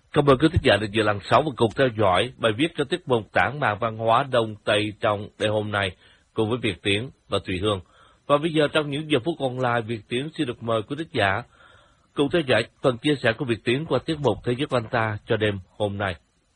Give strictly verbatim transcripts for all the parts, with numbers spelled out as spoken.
Cảm ơn quý thính giả đã dự lần sáu và cùng theo dõi bài viết cho tiết mục Tản mạn văn hóa Đông Tây trong ngày hôm nay cùng với Việt Tiến và Thùy Hương. Và bây giờ trong những giờ phút còn lại, Việt Tiến xin được mời quý thính giả cùng theo dõi phần chia sẻ của Việt Tiến qua tiết mục Thế giới quanh ta cho đêm hôm nay.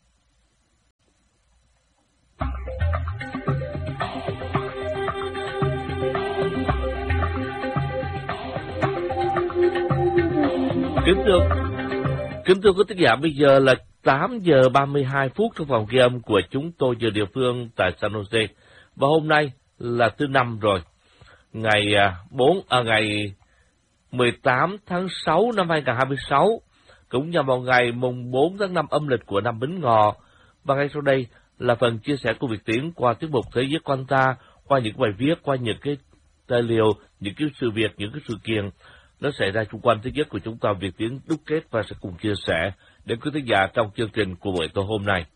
Kính thưa Kính thưa quý thính giả, bây giờ là tám giờ ba mươi hai phút trong phòng ghi âm của chúng tôi giờ địa phương tại San Jose. Và hôm nay là thứ năm rồi, ngày bốn à, ngày mười tám tháng sáu năm hai nghìn không trăm hai mươi sáu, cũng nhằm vào ngày mùng bốn tháng năm âm lịch của năm Bính Ngọ. Và ngay sau đây là phần chia sẻ của Việt Tiến qua tiết mục Thế giới quanh ta, qua những bài viết, qua những cái tài liệu, những cái sự việc, những cái sự kiện nó xảy ra xung quanh thế giới của chúng ta. Việt Tiến đúc kết và sẽ cùng chia sẻ đến quý thính giả trong chương trình của buổi tối hôm nay.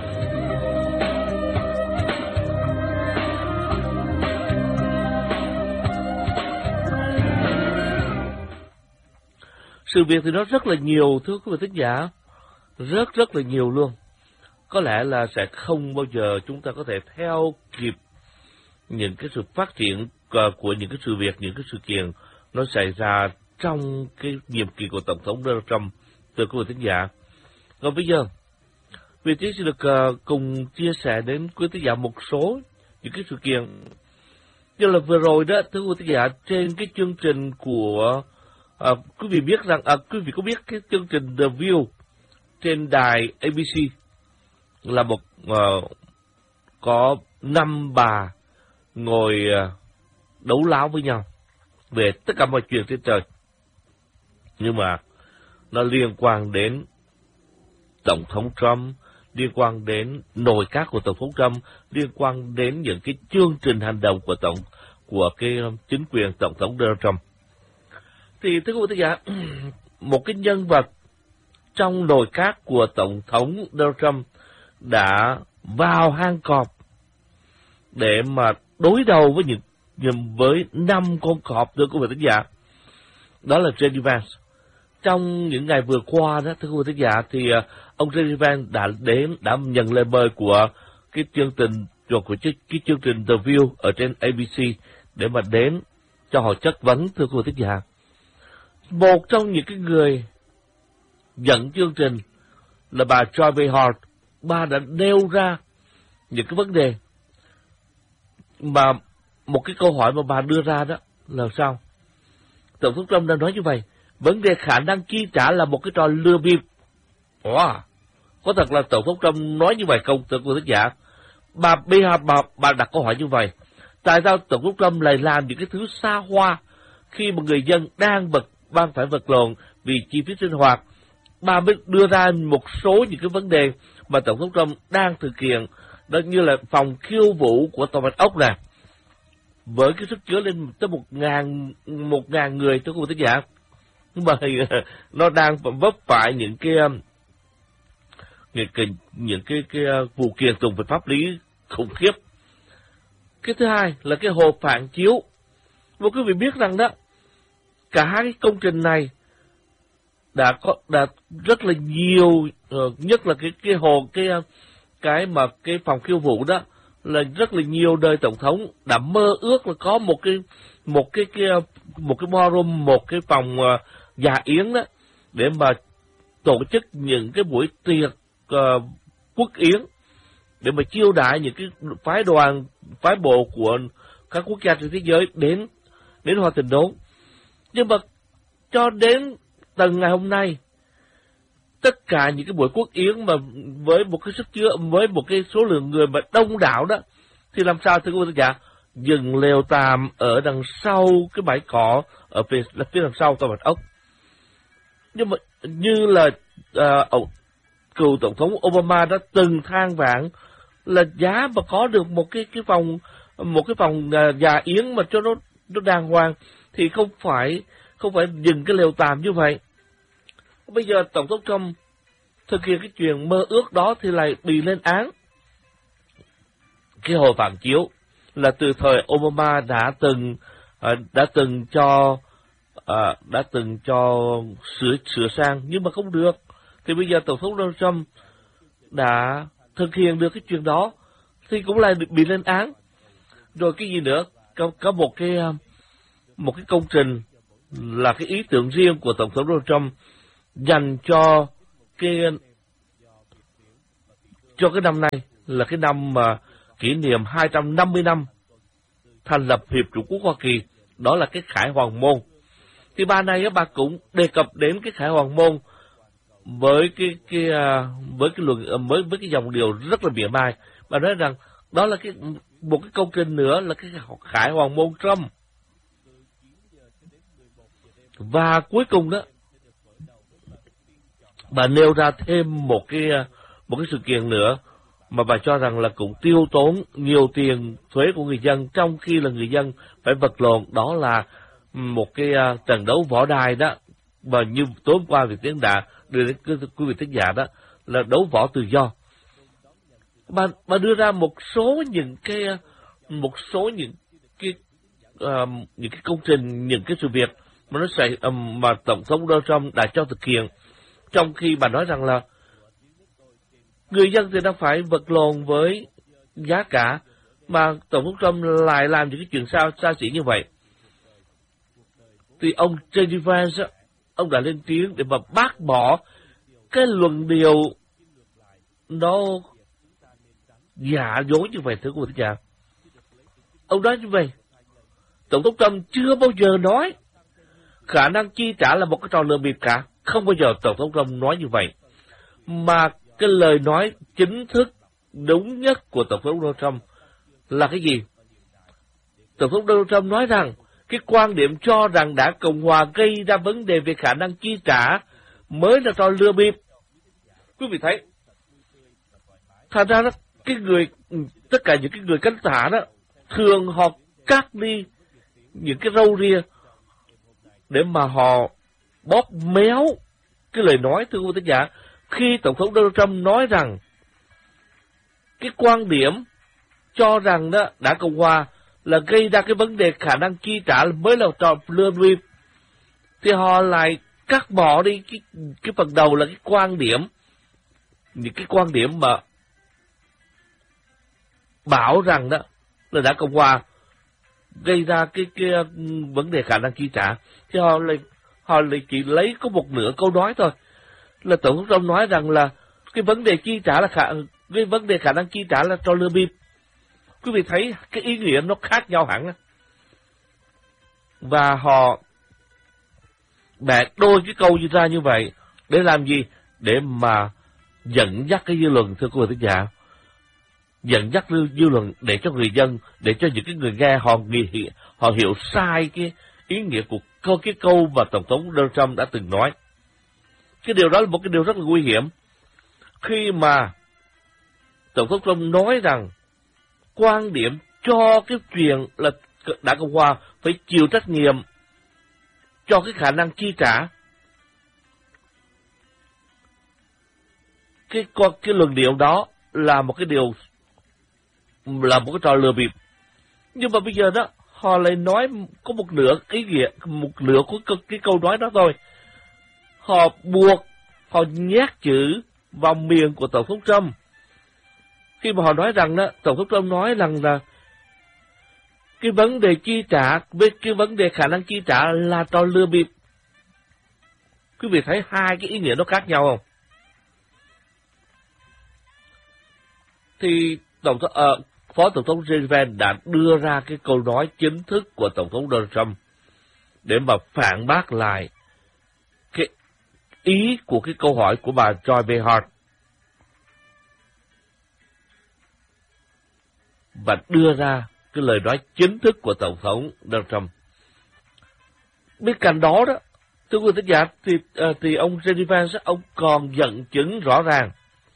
Sự việc thì nó rất là nhiều, thưa quý vị thính giả, rất rất là nhiều luôn. Có lẽ là sẽ không bao giờ chúng ta có thể theo kịp những cái sự phát triển của những cái sự việc, những cái sự kiện nó xảy ra trong cái nhiệm kỳ của Tổng thống Donald Trump, từ quý vị thính giả. Còn bây giờ, Việt Tiến sẽ được uh, cùng chia sẻ đến quý thính giả một số những cái sự kiện. Như là vừa rồi đó, thưa quý thính giả, trên cái chương trình của uh, quý vị biết rằng, uh, quý vị có biết cái chương trình The View trên đài A B C là một uh, có năm bà ngồi uh, đấu láo với nhau về tất cả mọi chuyện trên trời, nhưng mà nó liên quan đến Tổng thống Trump, liên quan đến nội các của Tổng thống Trump, liên quan đến những cái chương trình hành động của tổng của cái chính quyền Tổng thống Donald Trump. Thì thưa quý vị giả, một cái nhân vật trong nội các của Tổng thống Donald Trump đã vào hang cọp để mà đối đầu với những với năm con cọp, thưa quý vị thính giả. Đó là J D Vance. Trong những ngày vừa qua đó, thưa quý vị thính giả, thì uh, ông J D Vance đã đến, đã nhận lời mời của cái chương trình của cái, cái chương trình The View ở trên A B C để mà đến cho họ chất vấn, thưa quý vị thính giả. Một trong những cái người dẫn chương trình là bà Joy Behar. Bà đã nêu ra những cái vấn đề mà một cái câu hỏi mà bà đưa ra đó là sao? Tổng thống Trump đã nói như vậy, vấn đề khả năng chi trả là một cái trò lừa bịp. Wow, có thật là Tổng thống Trump nói như vậy không, thưa quý thính giả? Bà Behar, bà, bà đặt câu hỏi như vậy. Tại sao Tổng thống Trump lại làm những cái thứ xa hoa khi mà người dân đang bật đang phải vật lộn vì chi phí sinh hoạt? Bà mới đưa ra một số những cái vấn đề mà Tổng thống Trump đang thực hiện, đó như là phòng khiêu vũ của Tòa Bạch Ốc nè, với cái sức chứa lên tới một ngàn một ngàn người, thưa quý vị thính giả, nhưng mà nó đang vấp phải những cái những cái những cái, cái vụ kiện tụng về pháp lý khủng khiếp. Cái thứ hai là cái hộp phản chiếu. Và quý vị biết rằng đó, cả hai cái công trình này đã có đã rất là nhiều, nhất là cái cái hồ cái cái mà cái phòng khiêu vũ đó, là rất là nhiều đời tổng thống đã mơ ước là có một cái một cái cái một cái ballroom, một cái phòng uh, dạ yến đó, để mà tổ chức những cái buổi tiệc uh, quốc yến, để mà chiêu đãi những cái phái đoàn, phái bộ của các quốc gia trên thế giới đến đến Hoa Tình đốn. Nhưng mà cho đến tận ngày hôm nay, tất cả những cái buổi quốc yến mà với một cái sức chứa, với một cái số lượng người mà đông đảo đó, thì làm sao thưa quý vị giả, dừng lều tạm ở đằng sau cái bãi cỏ, ở phía, phía đằng sau Tòa Bạch Ốc. Nhưng mà như là uh, cựu tổng thống Obama đã từng than vãn là giá mà có được một cái cái phòng một cái phòng uh, nhà yến mà cho nó nó đàng hoàng thì không phải không phải dừng cái lều tạm như vậy. Bây giờ Tổng thống Trump thực hiện cái chuyện mơ ước đó thì lại bị lên án. Cái hồ phản chiếu là từ thời Obama đã từng uh, đã từng cho uh, đã từng cho sửa sửa sang, nhưng mà không được. Thì bây giờ Tổng thống Donald Trump đã thực hiện được cái chuyện đó thì cũng lại bị lên án. Rồi cái gì nữa? Có, có một cái một cái công trình là cái ý tưởng riêng của Tổng thống Donald Trump dành cho cái cho cái năm nay, là cái năm mà kỷ niệm hai trăm năm mươi năm thành lập Hiệp Chủng Quốc Hoa Kỳ, đó là cái Khải Hoàn Môn. Thì bà này bà cũng đề cập đến cái Khải Hoàn Môn với cái cái với cái luận với với cái dòng điều rất là mỉa mai. Bà nói rằng đó là cái một cái công trình nữa là cái Khải Hoàn Môn Trump. Và cuối cùng đó, bà nêu ra thêm một cái một cái sự kiện nữa mà bà cho rằng là cũng tiêu tốn nhiều tiền thuế của người dân, trong khi là người dân phải vật lộn, đó là một cái uh, trận đấu võ đài đó. Và như tối hôm qua Việt Tiến đã đưa đến quý vị thính giả đó là đấu võ tự do. Bà, bà đưa ra một số những cái một số những cái uh, những cái công trình, những cái sự việc mà nó xảy um, mà Tổng thống Donald Trump đã cho thực hiện, trong khi bà nói rằng là người dân thì đang phải vật lộn với giá cả, mà Tổng thống Trump lại làm những cái chuyện sao xa xỉ như vậy. Thì ông J D Vance, ông đã lên tiếng để mà bác bỏ cái luận điệu nó giả dối như vậy, thưa quý vị thính giả. Ông nói như vậy, Tổng thống Trump chưa bao giờ nói khả năng chi trả là một cái trò lừa bịp cả. Không bao giờ Tổng thống Trump nói như vậy. Mà cái lời nói chính thức đúng nhất của Tổng thống Donald Trump là cái gì? Tổng thống Donald Trump nói rằng cái quan điểm cho rằng Đảng Cộng Hòa gây ra vấn đề về khả năng chi trả mới là trò lừa bịp. Quý vị thấy, thật ra đó, cái người, tất cả những cái người cánh tả đó, thường họ cắt đi những cái râu ria để mà họ bóp méo cái lời nói, thưa quý vị thính giả. Khi Tổng thống Donald Trump nói rằng cái quan điểm cho rằng đó Đảng Cộng Hòa là gây ra cái vấn đề khả năng chi trả mới là trò lừa bịp, thì họ lại cắt bỏ đi cái, cái phần đầu là cái quan điểm, những cái quan điểm mà bảo rằng đó là Đảng Cộng Hòa gây ra cái, cái vấn đề khả năng chi trả. Thì họ lại họ lại chỉ lấy có một nửa câu nói thôi, là Tổng thống Trump nói rằng là cái vấn đề chi trả là khả cái vấn đề khả năng chi trả là trò lừa bịp. Quý vị thấy cái ý nghĩa nó khác nhau hẳn. Và họ bẻ đôi cái câu như ra như vậy để làm gì? Để mà dẫn dắt cái dư luận, thưa quý vị thính giả. Dẫn dắt dư luận để cho người dân, để cho những cái người nghe họ nghĩ, họ hiểu sai cái ý nghĩa của câu cái câu mà Tổng thống Donald Trump đã từng nói. Cái điều đó là một cái điều rất là nguy hiểm. Khi mà Tổng thống Trump nói rằng quan điểm cho cái chuyện là Đảng Cộng Hòa phải chịu trách nhiệm cho cái khả năng chi trả, cái cái luận điệu đó là một cái điều, là một cái trò lừa bịp. Nhưng mà bây giờ đó họ lại nói có một nửa ý nghĩa, một nửa của cái, cái câu nói đó thôi. Họ buộc, họ nhét chữ vào miệng của Tổng thống Trump. Khi mà họ nói rằng đó, Tổng thống Trump nói rằng là cái vấn đề chi trả với cái vấn đề khả năng chi trả là trò lừa bịp. Quý vị thấy hai cái ý nghĩa nó khác nhau không? Thì Tổng thống, uh, Phó Tổng thống J D Vance đã đưa ra cái câu nói chính thức của Tổng thống Donald Trump để mà phản bác lại cái ý của cái câu hỏi của bà Joy Behar, và đưa ra cái lời nói chính thức của Tổng thống Donald Trump. Bên cạnh đó đó, thưa quý vị thính giả, thì, uh, thì ông J D Vance, ông còn dẫn chứng rõ ràng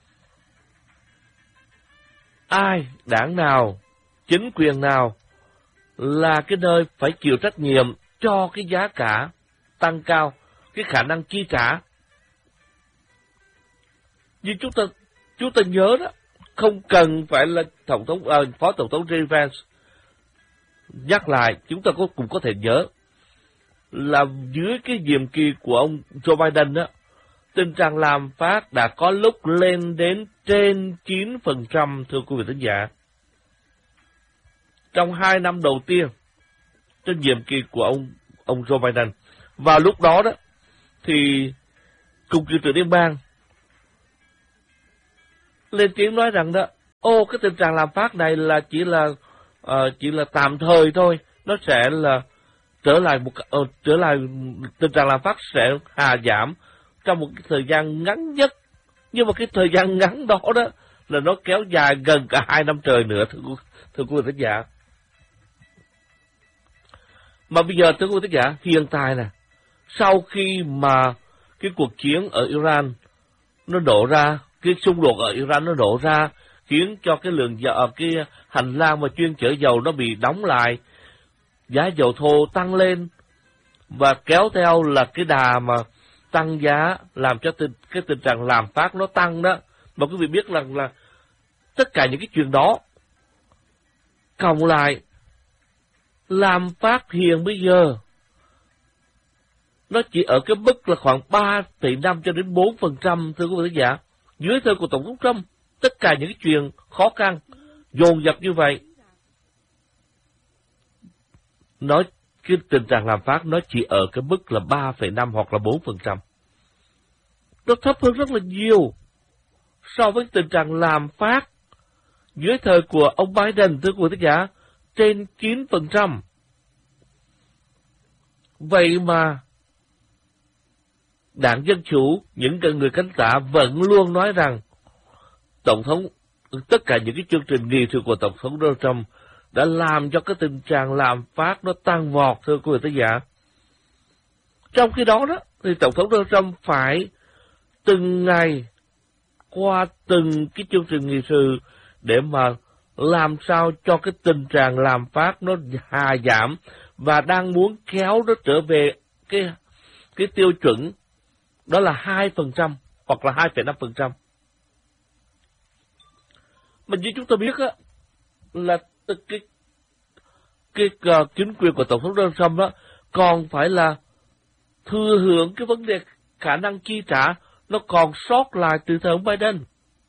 ai, đảng nào, chính quyền nào là cái nơi phải chịu trách nhiệm cho cái giá cả tăng cao, cái khả năng chi trả. Nhưng chúng ta chúng ta nhớ đó, không cần phải là tổng thống uh, Phó Tổng thống J D Vance nhắc lại, chúng ta có cũng có thể nhớ là dưới cái nhiệm kỳ của ông Joe Biden đó, tình trạng lạm phát đã có lúc lên đến trên chín phần trăm, thưa quý vị thính giả. Trong hai năm đầu tiên trên nhiệm kỳ của ông ông Joe Biden. Vào lúc đó đó thì Cục Dự trữ Liên bang lên tiếng nói rằng đó, ô cái tình trạng lạm phát này là chỉ là uh, chỉ là tạm thời thôi, nó sẽ là trở lại một uh, trở lại tình trạng lạm phát sẽ hạ giảm trong một cái thời gian ngắn nhất, nhưng mà cái thời gian ngắn đó đó là nó kéo dài gần cả hai năm trời nữa, thưa thưa quý vị thính giả. Mà bây giờ thưa quý vị thính giả, hiện tại nè, sau khi mà cái cuộc chiến ở Iran nó nổ ra, cái xung đột ở Iran nó nổ ra, khiến cho cái lượng dầu, cái hành lang mà chuyên chở dầu nó bị đóng lại, giá dầu thô tăng lên, và kéo theo là cái đà mà tăng giá làm cho tình, cái tình trạng lạm phát nó tăng đó. Mà quý vị biết rằng là, là tất cả những cái chuyện đó cộng lại, lạm phát hiện bây giờ nó chỉ ở cái mức là khoảng ba phẩy năm cho đến bốn phần trăm, thưa quý vị khán giả. Dưới thời của Tổng thống Trump, tất cả những cái chuyện khó khăn dồn dập như vậy, nó cái tình trạng lạm phát nó chỉ ở cái mức là ba phẩy năm hoặc là bốn phần trăm. Nó thấp hơn rất là nhiều so với tình trạng lạm phát dưới thời của ông Biden, thưa quý vị khán giả, trên chín phần trăm. Vậy mà Đảng Dân Chủ, những người cánh tả vẫn luôn nói rằng Tổng thống, tất cả những cái chương trình nghị sự của Tổng thống Donald Trump đã làm cho cái tình trạng lạm phát nó tăng vọt, thưa quý vị khán giả. Trong khi đó đó, thì Tổng thống Donald Trump phải từng ngày qua từng cái chương trình nghị sự để mà làm sao cho cái tình trạng lạm phát nó hạ giảm, và đang muốn kéo nó trở về cái cái tiêu chuẩn đó là hai phần trăm hoặc là hai phẩy năm phần trăm. Mà như chúng ta biết á, là cái cái, cái uh, chính quyền của Tổng thống Donald Trump đó còn phải là thừa hưởng cái vấn đề khả năng chi trả nó còn sót lại từ thời ông Biden.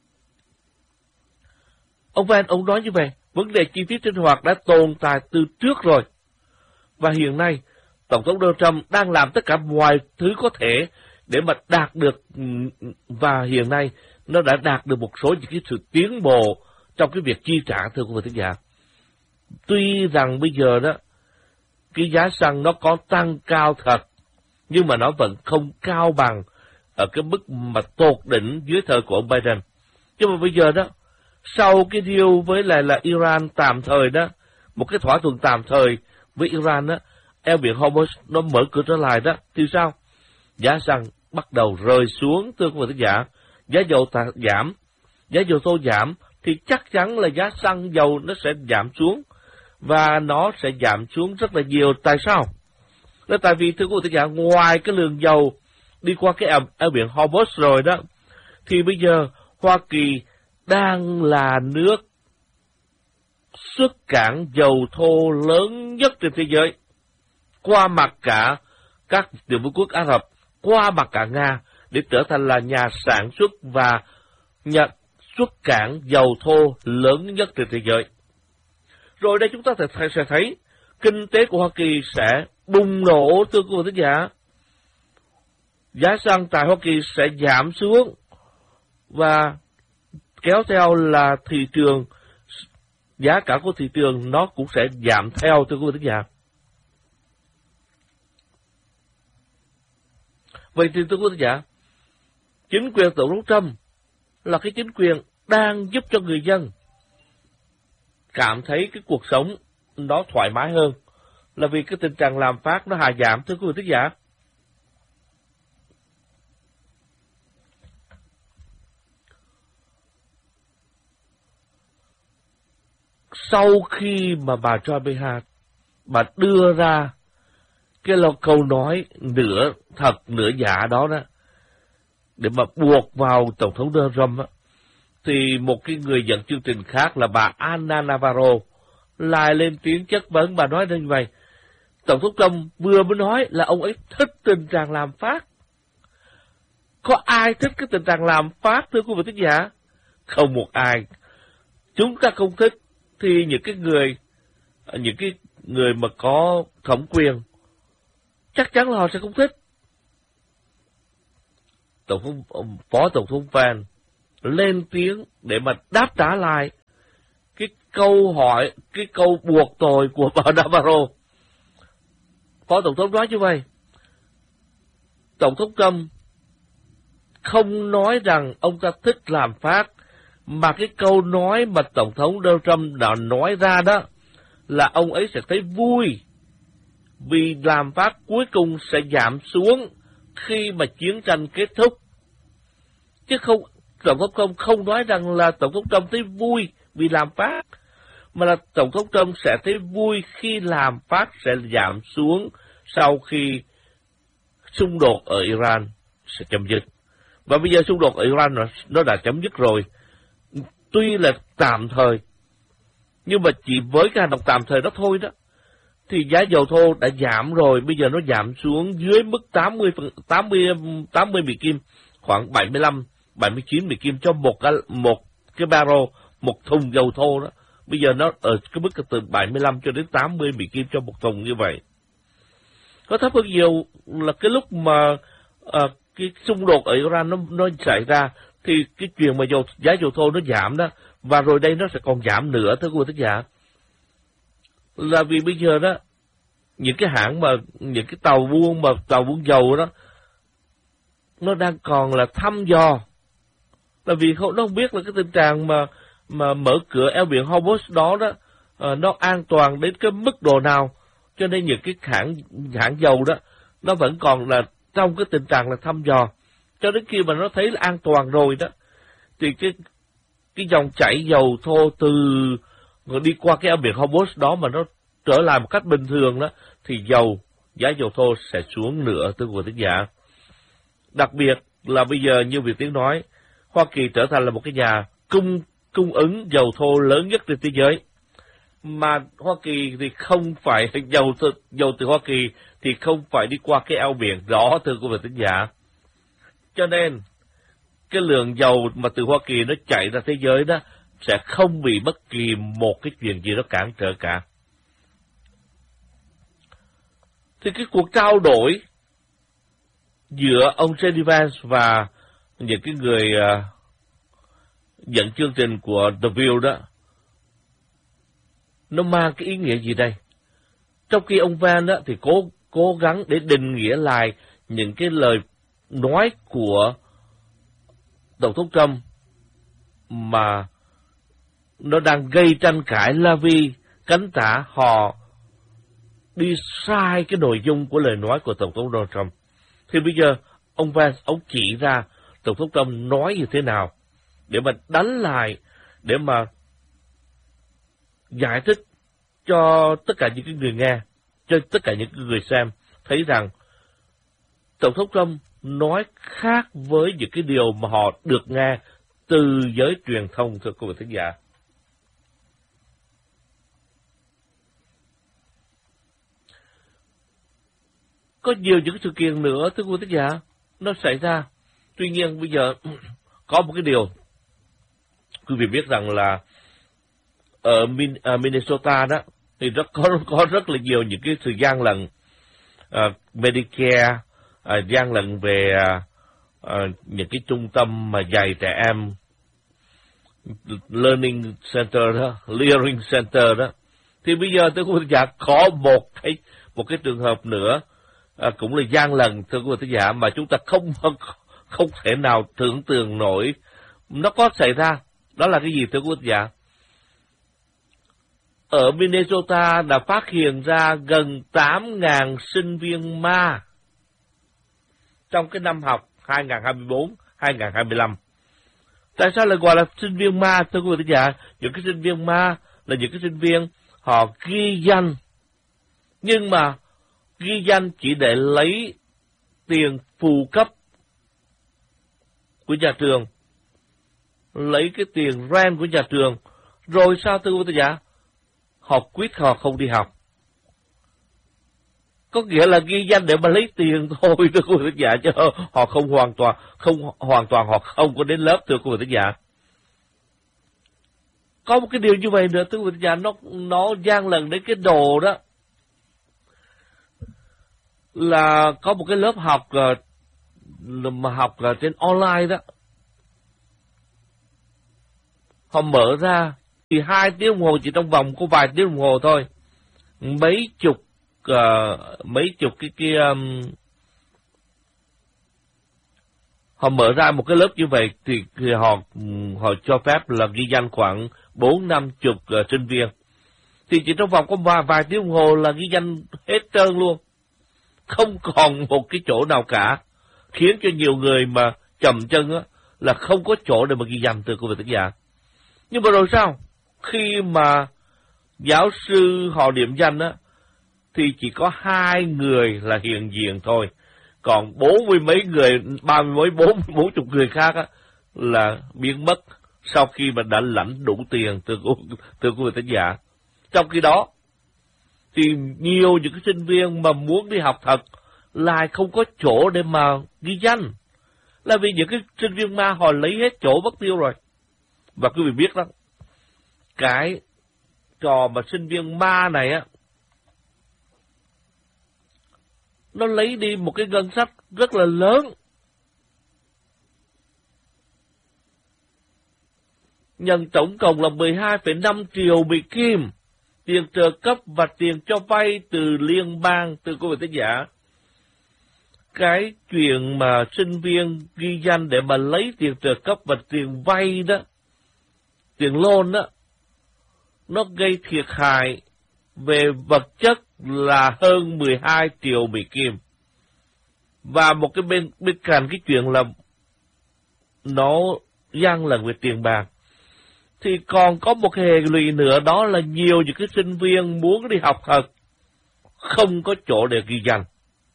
Ông Van, ông nói như vậy, vấn đề chi phí sinh hoạt đã tồn tại từ trước rồi. Và hiện nay, Tổng thống Donald Trump đang làm tất cả mọi thứ có thể để mà đạt được, và hiện nay nó đã đạt được một số những cái sự tiến bộ trong cái việc chi trả, thưa quý vị thính giả. Tuy rằng bây giờ đó, cái giá xăng nó có tăng cao thật, nhưng mà nó vẫn không cao bằng ở cái mức mà tột đỉnh dưới thời của ông Biden. Nhưng mà bây giờ đó, sau cái deal với lại là Iran tạm thời đó, một cái thỏa thuận tạm thời với Iran đó, eo biển Hormuz nó mở cửa trở lại đó, thì sao? Giá xăng bắt đầu rơi xuống, thưa quý vị thính giả. Giá dầu giảm, giá dầu thô giảm, thì chắc chắn là giá xăng dầu nó sẽ giảm xuống, và nó sẽ giảm xuống rất là nhiều. Tại sao? Đó tại vì, thưa quý vị thính giả, ngoài cái lượng dầu đi qua cái eo, eo biển Hormuz rồi đó, thì bây giờ Hoa Kỳ đang là nước xuất cảng dầu thô lớn nhất trên thế giới, qua mặt cả các tiểu vương quốc Ả Rập, qua mặt cả Nga, để trở thành là nhà sản xuất và nhà xuất cảng dầu thô lớn nhất trên thế giới. Rồi đây chúng ta sẽ thấy kinh tế của Hoa Kỳ sẽ bùng nổ, thưa quý vị thính giả. Giá xăng tại Hoa Kỳ sẽ giảm xuống, và kéo theo là thị trường, giá cả của thị trường nó cũng sẽ giảm theo, thưa quý vị thính giả. Vậy thì thưa quý vị thính giả, chính quyền Tổng thống Trump là cái chính quyền đang giúp cho người dân cảm thấy cái cuộc sống nó thoải mái hơn, là vì cái tình trạng lạm phát nó hạ giảm, thưa quý vị thính giả. Sau khi mà bà Joy Behar, bà đưa ra cái là câu nói nửa thật nửa giả đó đó, để mà buộc vào Tổng thống Donald Trump á, thì một cái người dẫn chương trình khác là bà Ana Navarro lại lên tiếng chất vấn. Bà nói như vậy: Tổng thống Trump vừa mới nói là ông ấy thích tình trạng lạm phát, Có ai thích cái tình trạng làm phát thưa quý vị thính giả? Không một ai. Chúng ta không thích thì những cái người, những cái người mà có thẩm quyền chắc chắn là họ sẽ không thích. Tổng thống, Phó Tổng thống Van lên tiếng để mà đáp trả lại cái câu hỏi, cái câu buộc tội của bà Navarro. Phó Tổng thống nói như vậy: Tổng thống Trump không nói rằng ông ta thích làm phát, mà cái câu nói mà Tổng thống Donald Trump đã nói ra đó là ông ấy sẽ thấy vui vì làm phát cuối cùng sẽ giảm xuống khi mà chiến tranh kết thúc. Chứ không, Tổng thống Trump không nói rằng là Tổng thống Trump thấy vui vì làm phát, mà là Tổng thống Trump sẽ thấy vui khi làm phát sẽ giảm xuống sau khi xung đột ở Iran sẽ chấm dứt. Và bây giờ xung đột ở Iran nó, nó đã chấm dứt rồi. Tuy là tạm thời, nhưng mà chỉ với cái hành động tạm thời đó thôi đó, thì giá dầu thô đã giảm rồi, bây giờ nó giảm xuống dưới mức tám mươi, tám mươi, tám mươi Mỹ Kim, khoảng bảy mươi lăm, bảy mươi chín Mỹ Kim cho một cái, một cái barrel, một thùng dầu thô đó. Bây giờ nó ở cái mức từ bảy mươi lăm cho đến tám mươi Mỹ Kim cho một thùng như vậy. Có thấp hơn nhiều là cái lúc mà à, cái xung đột ở Iran nó, nó xảy ra, thì cái chuyện mà dầu, giá dầu thô nó giảm đó, và rồi đây nó sẽ còn giảm nữa thưa quý vị thính giả. Là vì bây giờ đó, những cái hãng mà, những cái tàu buôn mà, tàu buôn dầu đó, nó đang còn là thăm dò. Là vì không, nó không biết là cái tình trạng mà, mà mở cửa eo biển Hormuz đó đó, uh, nó an toàn đến cái mức độ nào. Cho nên những cái hãng, hãng dầu đó, nó vẫn còn là trong cái tình trạng là thăm dò. Cho đến khi mà nó thấy là an toàn rồi đó, thì cái, cái dòng chảy dầu thô từ đi qua cái eo biển Hormuz đó mà nó trở lại một cách bình thường đó, thì dầu, giá dầu thô sẽ xuống nữa thưa quý vị thính giả. Đặc biệt là bây giờ như Việt Tiến nói, Hoa Kỳ trở thành là một cái nhà cung, cung ứng dầu thô lớn nhất trên thế giới. Mà Hoa Kỳ thì không phải, dầu, dầu từ Hoa Kỳ thì không phải đi qua cái eo biển đó thưa quý vị thính giả. Cho nên, cái lượng dầu mà từ Hoa Kỳ nó chạy ra thế giới đó sẽ không bị bất kỳ một cái chuyện gì đó cản trở cả. Thì cái cuộc trao đổi giữa ông J D Vance và những cái người uh, dẫn chương trình của The View đó, nó mang cái ý nghĩa gì đây? Trong khi ông Vance đó thì cố cố gắng để định nghĩa lại những cái lời nói của Tổng thống Trump mà nó đang gây tranh cãi, là vì cánh tả họ đi sai cái nội dung của lời nói của Tổng thống Donald Trump. Thì bây giờ ông Vance, ông chỉ ra Tổng thống Trump nói như thế nào để mà đánh lại, để mà giải thích cho tất cả những cái người nghe, cho tất cả những người xem thấy rằng Tổng thống Trump nói khác với những cái điều mà họ được nghe từ giới truyền thông thưa quý vị thính giả. Có nhiều những sự kiện nữa thưa quý vị thính giả nó xảy ra. Tuy nhiên bây giờ có một cái điều quý vị biết rằng là ở Minnesota đó thì rất có có rất là nhiều những cái sự gian lận, uh, Medicare, uh, gian lận về uh, uh, những cái trung tâm mà dạy trẻ em, Learning Center đó, Learning Center đó. Thì bây giờ tôi cũng giả có một cái một cái trường hợp nữa, uh, cũng là gian lận thưa quý vị giả, mà chúng ta không không thể nào tưởng tượng nổi nó có xảy ra. Đó là cái gì thưa quý vị giả? Ở Minnesota đã phát hiện ra gần tám nghìn sinh viên ma trong cái năm học hai nghìn không trăm hai mươi tư hai nghìn không trăm hai mươi lăm. Tại sao lại gọi là sinh viên ma thưa quý vị giả? Những cái sinh viên ma là những cái sinh viên họ ghi danh, nhưng mà ghi danh chỉ để lấy tiền phụ cấp của nhà trường, lấy cái tiền rent của nhà trường, rồi sao thưa quý vị giả? Họ quyết họ không đi học. có nghĩa là ghi danh để mà lấy tiền thôi, thưa quý vị thính giả, chứ họ không hoàn toàn, không hoàn toàn họ không có đến lớp, thưa quý vị thính giả. Có một cái điều như vậy nữa, thưa quý vị thính giả, nó nó gian lận đến cái đồ đó, là có một cái lớp học mà học trên online đó, họ mở ra thì hai tiếng đồng hồ, chỉ trong vòng có vài tiếng đồng hồ thôi, mấy chục uh, mấy chục cái kia um, họ mở ra một cái lớp như vậy thì, thì họ họ cho phép là ghi danh khoảng bốn năm chục uh, sinh viên, thì chỉ trong vòng có vài, vài tiếng đồng hồ là ghi danh hết trơn luôn, không còn một cái chỗ nào cả, khiến cho nhiều người mà chậm chân á là không có chỗ để mà ghi danh, từ quý vị thính giả. Nhưng mà rồi sao? Khi mà giáo sư họ điểm danh á, thì chỉ có hai người là hiện diện thôi, còn bốn mươi mấy người, ba mươi mấy, bốn bốn chục người khác á là biến mất sau khi mà đã lãnh đủ tiền, từ từ quý vị thính giả. Trong khi đó thì nhiều những cái sinh viên mà muốn đi học thật lại không có chỗ để mà ghi danh, là vì những cái sinh viên ma họ lấy hết chỗ mất tiêu rồi. Và quý vị biết đó, cái trò mà sinh viên ma này á, nó lấy đi một cái ngân sách rất là lớn. Nhận tổng cộng là mười hai phẩy năm triệu Mỹ Kim, tiền trợ cấp và tiền cho vay từ liên bang, từ quý vị thính giả. Cái chuyện mà sinh viên ghi danh để mà lấy tiền trợ cấp và tiền vay đó, tiền loan đó, nó gây thiệt hại về vật chất là hơn mười hai triệu Mỹ Kim. Và một cái bên, bên cạnh cái chuyện là nó gian lận về tiền bạc, thì còn có một hệ lụy nữa, đó là nhiều những cái sinh viên muốn đi học thật không có chỗ để ghi danh.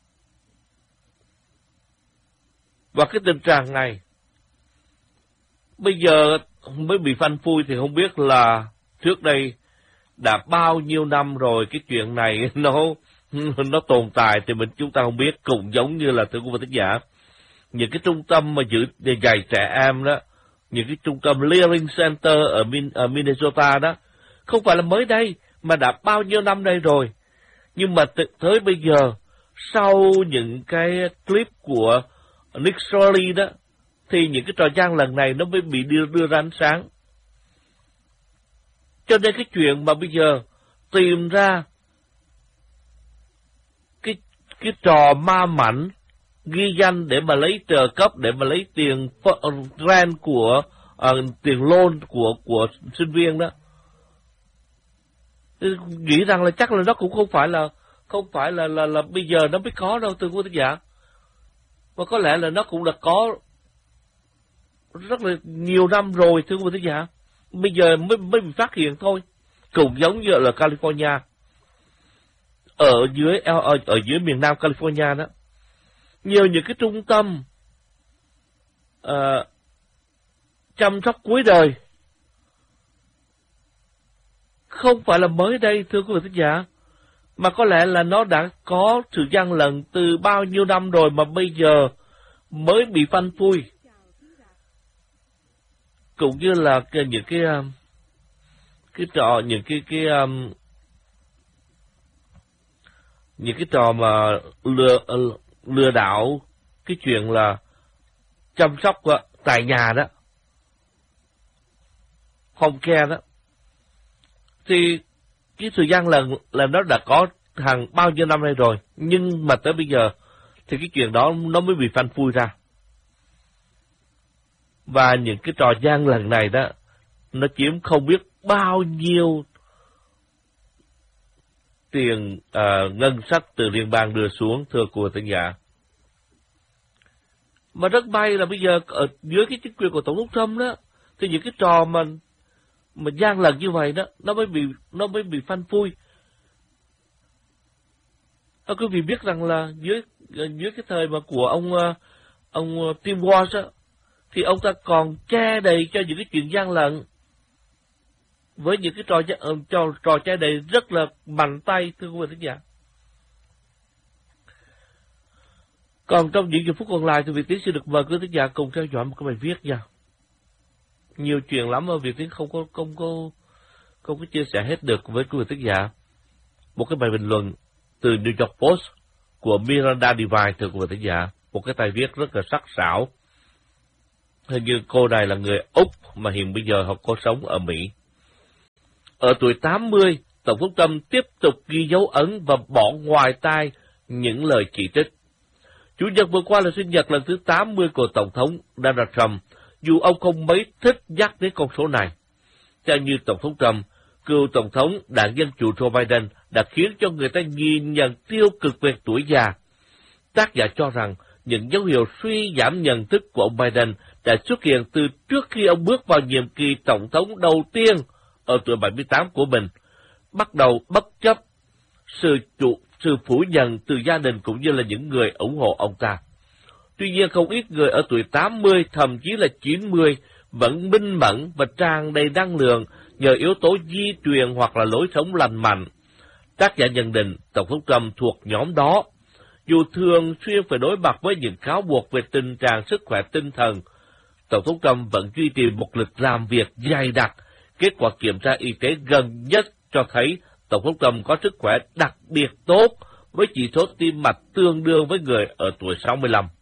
Và cái tình trạng này bây giờ mới bị phanh phui, thì không biết là trước đây đã bao nhiêu năm rồi cái chuyện này nó nó tồn tại thì mình chúng ta không biết. Cũng giống như là, thưa quý vị thính giả, những cái trung tâm mà giữ để dạy trẻ em đó, những cái trung tâm Learning Center ở, Min, ở Minnesota đó, không phải là mới đây mà đã bao nhiêu năm đây rồi. Nhưng mà tới bây giờ, sau những cái clip của Nick Storey đó, thì những cái trò gian lần này nó mới bị đưa, đưa ra ánh sáng. Cho nên cái chuyện mà bây giờ tìm ra cái cái trò ma mảnh ghi danh để mà lấy trợ cấp, để mà lấy tiền grant của uh, tiền loan của của sinh viên đó, nghĩ rằng là chắc là nó cũng không phải là không phải là là là bây giờ nó mới có đâu, thưa quý vị giả. Và có lẽ là nó cũng đã có rất là nhiều năm rồi, thưa quý vị giả. Bây giờ mới mới bị phát hiện thôi. Cũng giống như là California, ở dưới ở, ở dưới miền Nam California đó, nhiều những cái trung tâm uh, chăm sóc cuối đời, không phải là mới đây, thưa quý vị thính giả, mà có lẽ là nó đã có sự gian lận từ bao nhiêu năm rồi mà bây giờ mới bị phanh phui. Cũng như là cái, những cái cái trò những cái cái um, những cái trò mà lừa lừa đảo, cái chuyện là chăm sóc tại nhà đó, home care đó, thì cái thời gian lần là nó đã có hàng bao nhiêu năm nay rồi, nhưng mà tới bây giờ thì cái chuyện đó nó mới bị phanh phui ra. Và những cái trò gian lần này đó, nó chiếm không biết bao nhiêu tiền uh, ngân sách từ liên bang đưa xuống, thưa cô thính giả. Mà rất may là bây giờ ở dưới cái chính quyền của Tổng thống Trump đó, thì những cái trò mà mà gian lận như vậy đó, nó mới bị nó mới bị phanh phui. Các quý vị biết rằng là dưới dưới cái thời mà của ông ông Tim Walz á, thì ông ta còn che đầy cho những cái chuyện gian lận với những cái trò trò trò che đầy rất là mạnh tay, thưa quý vị thính giả. Còn trong những giờ phút còn lại thì Việt Tiến sẽ được mời quý thính giả cùng theo dõi một cái bài viết nha. Nhiều chuyện lắm mà Việt Tiến không có không có không có chia sẻ hết được với quý vị thính giả. Một cái bài bình luận từ New York Post của Miranda Devine, thưa quý vị thính giả, một cái bài viết rất là sắc sảo. Hình như cô này là người Úc mà hiện bây giờ họ có sống ở Mỹ. Ở tuổi tám mươi, Tổng thống Trump tiếp tục ghi dấu ấn và bỏ ngoài tai những lời chỉ trích. Chủ nhật vừa qua là sinh nhật lần thứ tám mươi của Tổng thống Donald Trump, dù ông không mấy thích nhắc đến con số này. Theo như Tổng thống Trump, cựu Tổng thống đảng Dân Chủ Joe Biden đã khiến cho người ta nhìn nhận tiêu cực về tuổi già. Tác giả cho rằng những dấu hiệu suy giảm nhận thức của ông Biden đã xuất hiện từ trước khi ông bước vào nhiệm kỳ Tổng thống đầu tiên ở tuổi bảy mươi tám của mình, bắt đầu bất chấp sự chủ, sự phủ nhận từ gia đình cũng như là những người ủng hộ ông ta. Tuy nhiên, không ít người ở tuổi tám mươi, thậm chí là chín mươi, vẫn minh mẫn và tràn đầy năng lượng nhờ yếu tố di truyền hoặc là lối sống lành mạnh. Tác giả nhận định Tổng thống Trump thuộc nhóm đó. Dù thường xuyên phải đối mặt với những cáo buộc về tình trạng sức khỏe tinh thần, Tổng thống Trump vẫn duy trì một lịch làm việc dày đặc. Kết quả kiểm tra y tế gần nhất cho thấy Tổng thống Trump có sức khỏe đặc biệt tốt, với chỉ số tim mạch tương đương với người ở tuổi sáu mươi lăm.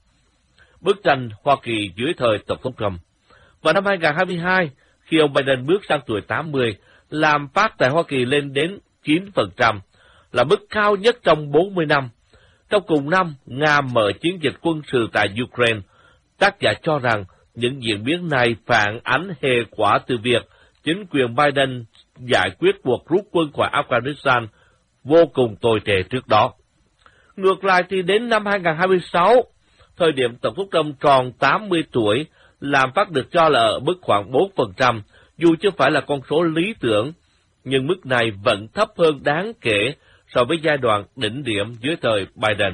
Bức tranh Hoa Kỳ dưới thời Tổng thống Trump. Vào năm hai nghìn không trăm hai mươi hai, khi ông Biden bước sang tuổi tám mươi, lạm phát tại Hoa Kỳ lên đến chín phần trăm, là mức cao nhất trong bốn mươi năm. Trong cùng năm, Nga mở chiến dịch quân sự tại Ukraine. Tác giả cho rằng những diễn biến này phản ánh hệ quả từ việc chính quyền Biden giải quyết cuộc rút quân khỏi Afghanistan vô cùng tồi tệ trước đó. Ngược lại thì đến năm hai nghìn không trăm hai mươi sáu, thời điểm Tổng thống Trump tròn tám mươi tuổi, lạm phát được cho là ở mức khoảng bốn phần trăm, dù chưa phải là con số lý tưởng, nhưng mức này vẫn thấp hơn đáng kể so với giai đoạn đỉnh điểm dưới thời Biden.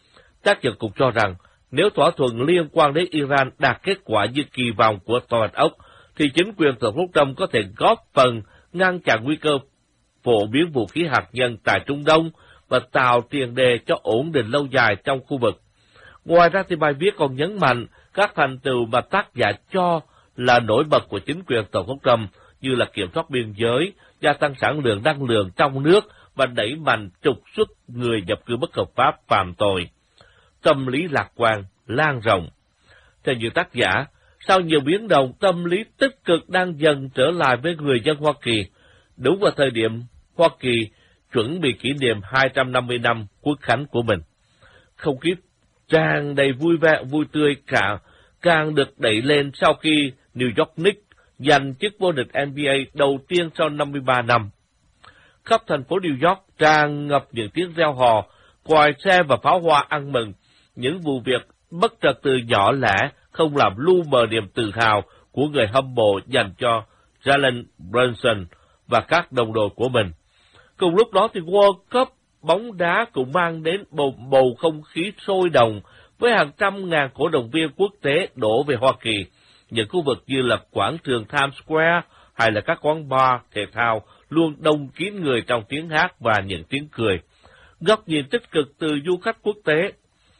Tác giả cũng cho rằng, nếu thỏa thuận liên quan đến Iran đạt kết quả như kỳ vọng của Tòa Bạch Ốc, thì chính quyền Tổng thống Trump có thể góp phần ngăn chặn nguy cơ phổ biến vũ khí hạt nhân tại Trung Đông và tạo tiền đề cho ổn định lâu dài trong khu vực. Ngoài ra thì bài viết còn nhấn mạnh các thành tựu mà tác giả cho là nổi bật của chính quyền Tổng thống Trump, như là kiểm soát biên giới, gia tăng sản lượng năng lượng trong nước và đẩy mạnh trục xuất người nhập cư bất hợp pháp phạm tội. Tâm lý lạc quan lan rộng. Theo như tác giả, sau nhiều biến động, tâm lý tích cực đang dần trở lại với người dân Hoa Kỳ. Đúng vào thời điểm Hoa Kỳ chuẩn bị kỷ niệm hai trăm năm mươi năm Quốc khánh của mình. Không khí tràn đầy vui vẻ, vui tươi cả, càng được đẩy lên sau khi New York Knicks giành chức vô địch N B A đầu tiên sau năm mươi ba năm. Khắp thành phố New York tràn ngập những tiếng reo hò, còi xe và pháo hoa ăn mừng. Những vụ việc bất trật tự nhỏ lẻ không làm lu mờ niềm tự hào của người hâm mộ dành cho Jalen Brunson và các đồng đội của mình. Cùng lúc đó thì World Cup bóng đá cũng mang đến bầu, bầu không khí sôi động với hàng trăm ngàn cổ động viên quốc tế đổ về Hoa Kỳ. Những khu vực như là quảng trường Times Square hay là các quán bar thể thao luôn đông kín người trong tiếng hát và những tiếng cười. Góc nhìn tích cực từ du khách quốc tế.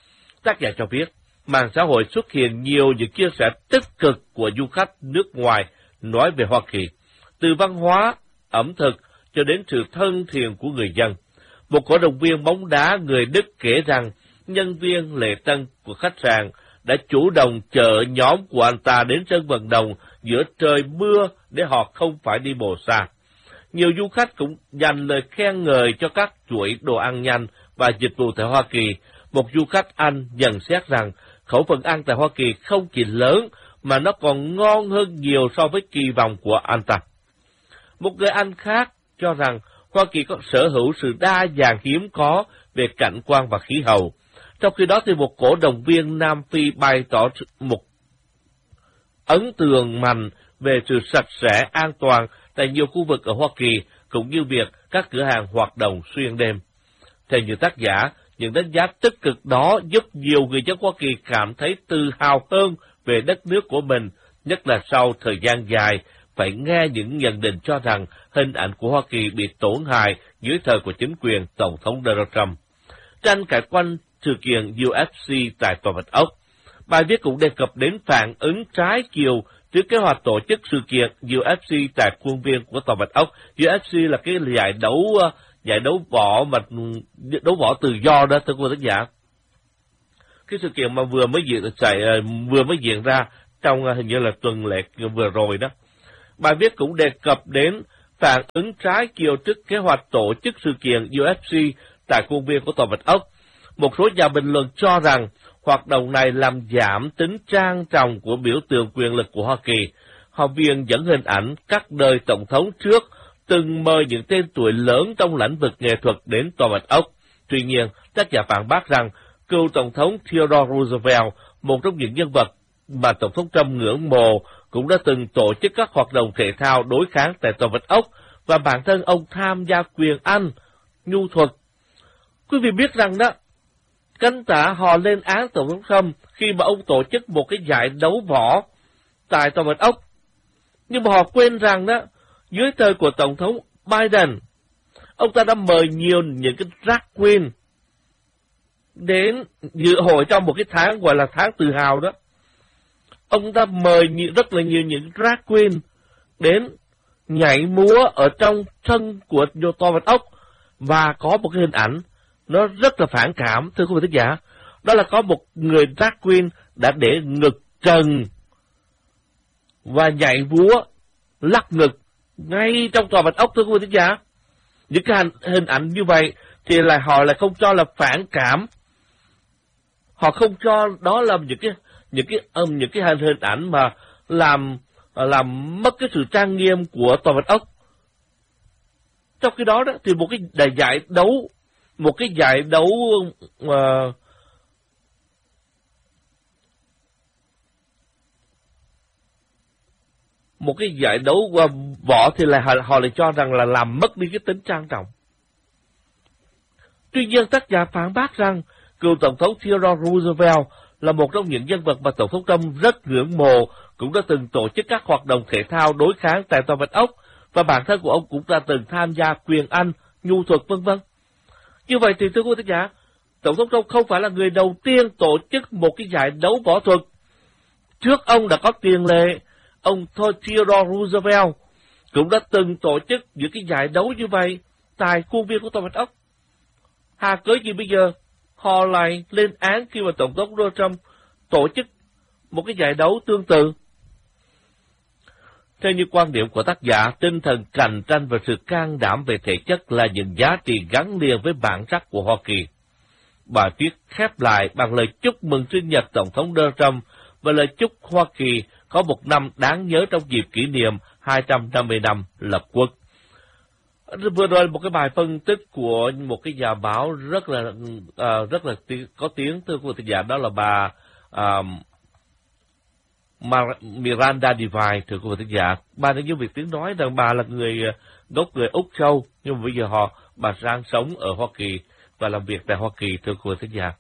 Tác giả cho biết, mạng xã hội xuất hiện nhiều những chia sẻ tích cực của du khách nước ngoài nói về Hoa Kỳ, từ văn hóa, ẩm thực cho đến sự thân thiện của người dân. Một cổ động viên bóng đá người Đức kể rằng nhân viên lễ tân của khách sạn đã chủ động chở nhóm của anh ta đến sân vận động giữa trời mưa để họ không phải đi bộ xa. Nhiều du khách cũng dành lời khen ngợi cho các chuỗi đồ ăn nhanh và dịch vụ tại Hoa Kỳ. Một du khách Anh nhận xét rằng khẩu phần ăn tại Hoa Kỳ không chỉ lớn mà nó còn ngon hơn nhiều so với kỳ vọng của anh ta. Một người Anh khác cho rằng Hoa Kỳ có sở hữu sự đa dạng hiếm có về cảnh quan và khí hậu. Trong khi đó thì một cổ động viên Nam Phi bày tỏ một ấn tượng mạnh về sự sạch sẽ, an toàn tại nhiều khu vực ở Hoa Kỳ, cũng như việc các cửa hàng hoạt động xuyên đêm. Theo như tác giả, những đánh giá tích cực đó giúp nhiều người dân Hoa Kỳ cảm thấy tự hào hơn về đất nước của mình, nhất là sau thời gian dài phải nghe những nhận định cho rằng hình ảnh của Hoa Kỳ bị tổn hại dưới thời của chính quyền Tổng thống Donald Trump. Tranh cãi quanh sự kiện u ép xê tại Tòa Bạch Ốc. Bài viết cũng đề cập đến phản ứng trái chiều trước kế hoạch tổ chức sự kiện u ép xê tại khuôn viên của Tòa Bạch Ốc. u ép xê là cái giải đấu giải đấu võ mà đấu võ tự do đó, thưa quý vị khán giả. Cái sự kiện mà vừa mới diễn chạy vừa mới diễn ra trong hình như là tuần lễ vừa rồi đó. Bài viết cũng đề cập đến phản ứng trái chiều trước kế hoạch tổ chức sự kiện u ép xê tại khuôn viên của Tòa Bạch Ốc. Một số nhà bình luận cho rằng hoạt động này làm giảm tính trang trọng của biểu tượng quyền lực của Hoa Kỳ. Họ viên dẫn hình ảnh các đời tổng thống trước từng mời những tên tuổi lớn trong lĩnh vực nghệ thuật đến Tòa Bạch Ốc. Tuy nhiên, các nhà phản bác rằng cựu tổng thống Theodore Roosevelt, một trong những nhân vật mà tổng thống Trump ngưỡng mộ, cũng đã từng tổ chức các hoạt động thể thao đối kháng tại Tòa Bạch Ốc và bản thân ông tham gia quyền Anh, nhu thuật. Quý vị biết rằng đó, cánh tả họ lên án tổng thống Trump khi mà ông tổ chức một cái giải đấu võ tại Tòa Bạch Ốc. Nhưng mà họ quên rằng đó, dưới thời của tổng thống Biden, ông ta đã mời nhiều những cái drag queen đến dự hội trong một cái tháng gọi là tháng tự hào đó. Ông ta mời rất là nhiều những drag queen đến nhảy múa ở trong sân của Tòa Bạch Ốc, và có một cái hình ảnh nó rất là phản cảm, thưa quý vị khán giả. Đó là có một người drag queen đã để ngực trần và nhảy múa lắc ngực ngay trong Tòa Bạch Ốc, thưa quý vị khán giả. Những cái hình ảnh như vậy thì là họ lại không cho là phản cảm. Họ không cho đó là những cái những cái um, những cái hình ảnh mà làm làm mất cái sự trang nghiêm của Tòa Bạch Ốc. Trong khi đó đó thì một cái giải đấu một cái giải đấu uh, một cái giải đấu uh, võ thì là họ, họ lại cho rằng là làm mất đi cái tính trang trọng. Tuy nhiên, tác giả phản bác rằng cựu tổng thống Theodore Roosevelt là một trong những nhân vật mà tổng thống Trump rất ngưỡng mộ, cũng đã từng tổ chức các hoạt động thể thao đối kháng tại Tòa Bạch Ốc, và bản thân của ông cũng đã từng tham gia quyền Anh, nhu thuật vân vân. Như vậy thì thưa quý vị giả, tổng thống Trump không phải là người đầu tiên tổ chức một cái giải đấu võ thuật. Trước ông đã có tiền lệ, ông Theodore Roosevelt cũng đã từng tổ chức những cái giải đấu như vậy tại khuôn viên của Tòa Bạch Ốc. Hà cớ gì bây giờ họ lại lên án khi mà tổng thống Donald Trump tổ chức một cái giải đấu tương tự? Theo như quan điểm của tác giả, tinh thần cạnh tranh và sự can đảm về thể chất là những giá trị gắn liền với bản sắc của Hoa Kỳ. Bài viết khép lại bằng lời chúc mừng sinh nhật Tổng thống Donald Trump và lời chúc Hoa Kỳ có một năm đáng nhớ trong dịp kỷ niệm hai trăm năm mươi năm lập quốc. Vừa rồi một cái bài phân tích của một cái nhà báo rất là uh, rất là tiếng, có tiếng, thưa quý vị giả, đó là bà uh, Miranda Devine, thưa quý vị giả. Bà đã như việc tiếng nói rằng bà là người gốc người Úc Châu, nhưng mà bây giờ họ bà đang sống ở Hoa Kỳ và làm việc tại Hoa Kỳ, thưa quý vị giả.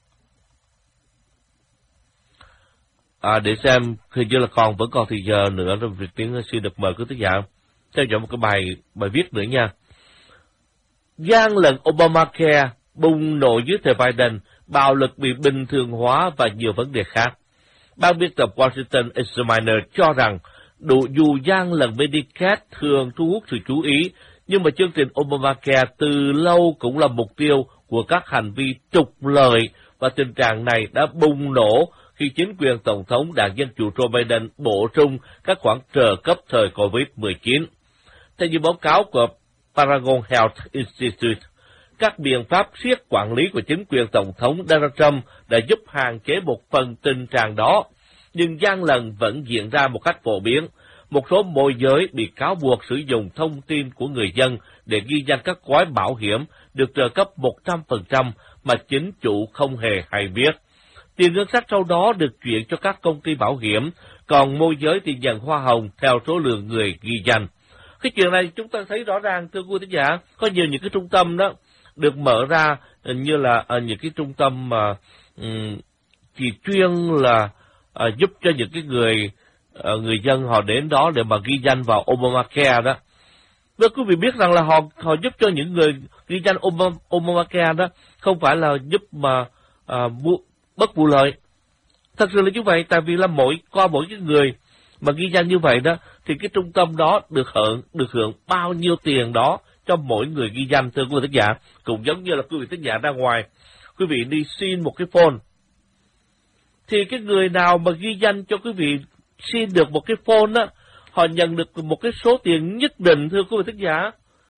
À, để xem hình như là còn vẫn còn thì giờ nữa rồi việc tiếng xin được mời quý vị giả theo dõi một cái bài bài viết nữa nha. Gian lận Obamacare bùng nổ dưới thời Biden, bạo lực bị bình thường hóa và nhiều vấn đề khác. Ban biên tập Washington Examiner cho rằng đủ dù gian lận Medicaid thường thu hút sự chú ý, nhưng mà chương trình Obamacare từ lâu cũng là mục tiêu của các hành vi trục lợi, và tình trạng này đã bùng nổ khi chính quyền Tổng thống Đảng Dân Chủ Joe Biden bổ sung các khoản trợ cấp thời covid mười chín. Theo như báo cáo của Paragon Health Institute, các biện pháp siết quản lý của chính quyền Tổng thống Donald Trump đã giúp hạn chế một phần tình trạng đó, nhưng gian lận vẫn diễn ra một cách phổ biến. Một số môi giới bị cáo buộc sử dụng thông tin của người dân để ghi danh các gói bảo hiểm được trợ cấp một trăm phần trăm mà chính chủ không hề hay biết. Tiền ngân sách sau đó được chuyển cho các công ty bảo hiểm, còn môi giới thì nhận hoa hồng theo số lượng người ghi danh. Cái chuyện này chúng ta thấy rõ ràng, thưa quý vị giả, có nhiều những cái trung tâm đó được mở ra như là uh, những cái trung tâm mà uh, chỉ chuyên là uh, giúp cho những cái người uh, người dân họ đến đó để mà ghi danh vào Obamacare đó. Và quý vị biết rằng là họ họ giúp cho những người ghi danh Obama, Obamacare đó không phải là giúp mà à, bu, bất vụ lợi. Thật sự là như vậy, tại vì là mỗi qua mỗi cái người mà ghi danh như vậy đó, thì cái trung tâm đó được hưởng được hưởng bao nhiêu tiền đó cho mỗi người ghi danh, thưa quý vị thính giả. Cũng giống như là quý vị thính giả ra ngoài, quý vị đi xin một cái phone, thì cái người nào mà ghi danh cho quý vị xin được một cái phone đó, họ nhận được một cái số tiền nhất định, thưa quý vị thính giả.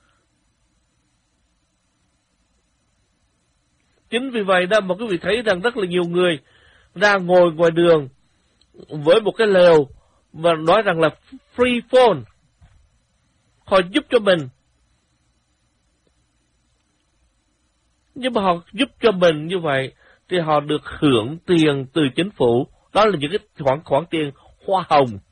Chính vì vậy đó mà quý vị thấy rằng rất là nhiều người ra ngồi ngoài đường với một cái lều và nói rằng là free phone, họ giúp cho mình. Nhưng mà họ giúp cho mình như vậy thì họ được hưởng tiền từ chính phủ. Đó là những cái khoản khoản tiền hoa hồng